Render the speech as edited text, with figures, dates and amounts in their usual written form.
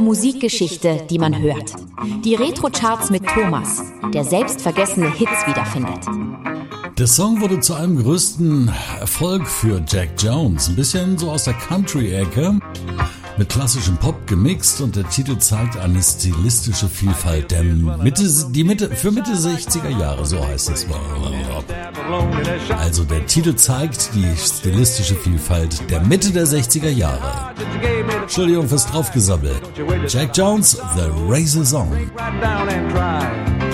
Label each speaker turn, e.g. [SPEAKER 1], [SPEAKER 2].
[SPEAKER 1] Musikgeschichte, die man hört. Die Retro-Charts mit Thomas, der selbstvergessene Hits wiederfindet.
[SPEAKER 2] Der Song wurde zu einem größten Erfolg für Jack Jones. Ein bisschen so aus der Country-Ecke, mit klassischem Pop gemixt, und der Titel zeigt eine stilistische Vielfalt für Mitte 60er Jahre, so heißt es. Also der Titel zeigt die stilistische Vielfalt der Mitte der 60er Jahre. Entschuldigung fürs Draufgesabbel. Jack Jones, The Razor Song.